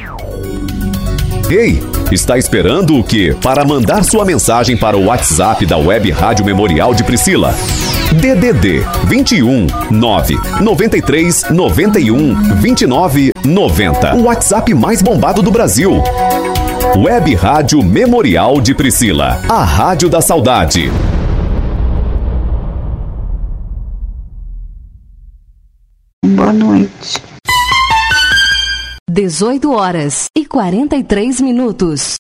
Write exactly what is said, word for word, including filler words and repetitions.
Ei, está esperando o quê? Para mandar sua mensagem para o WhatsApp da Web Rádio Memorial de Priscila. D D D vinte e um, nove, noventa e três, noventa e um, vinte e nove, noventa. O WhatsApp mais bombado do Brasil. Web Rádio Memorial de Priscila. A Rádio da Saudade. Boa noite. dezoito horas e quarenta e três minutos.